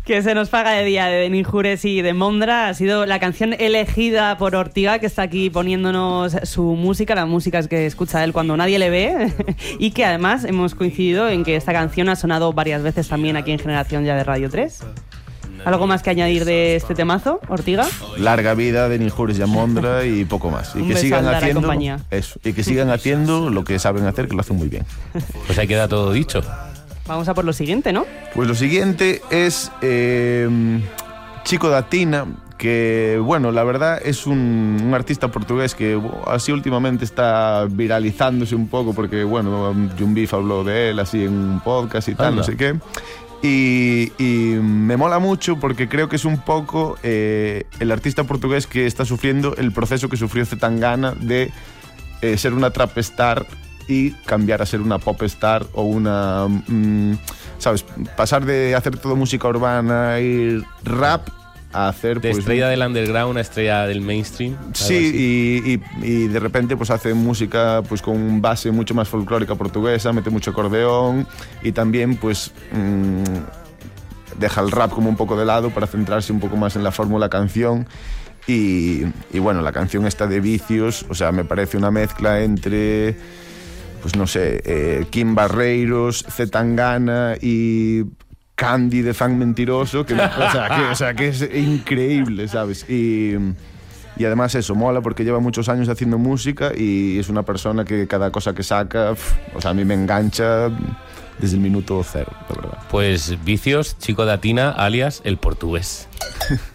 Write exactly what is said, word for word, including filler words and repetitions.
Que se nos paga de día, de Ninjures y de Mondra. Ha sido la canción elegida por Ortiga, que está aquí poniéndonos su música, las músicas que escucha él cuando nadie le ve. Y que además hemos coincidido en que esta canción ha sonado varias veces también aquí en Generación Ya de Radio tres. ¿Algo más que añadir de este temazo, Ortiga? Larga vida de Ninjures y Mondra y poco más. Y Un que beso sigan a Lara haciendo compañía. eso. Y que sigan haciendo lo que saben hacer, que lo hacen muy bien. Pues ahí queda todo dicho. Vamos a por lo siguiente, ¿no? Pues lo siguiente es eh, Chico da Tina, que, bueno, la verdad es un, un artista portugués que así últimamente está viralizándose un poco porque, bueno, Jumbif habló de él así en un podcast y tal, Anda. no sé qué. Y, y me mola mucho porque creo que es un poco eh, el artista portugués que está sufriendo el proceso que sufrió Zetangana de eh, ser una trap star y cambiar a ser una pop star o una, mmm, ¿sabes? Pasar de hacer todo música urbana y rap a hacer... De pues, estrella del underground a estrella del mainstream. Sí, y, y, y de repente pues hace música pues con base mucho más folclórica portuguesa, mete mucho acordeón y también pues mmm, deja el rap como un poco de lado para centrarse un poco más en la fórmula canción. Y, y bueno, la canción esta de Vicios, o sea, me parece una mezcla entre... pues no sé, eh, Kim Barreiros, Zetangana y Candy de Fan Mentiroso, que, o, sea, que, o sea, que es increíble, ¿sabes? Y, y además eso, mola porque lleva muchos años haciendo música y es una persona que cada cosa que saca, pff, o sea, a mí me engancha desde el minuto cero, la verdad. Pues Vicios, Chico da Tina, alias el portugués.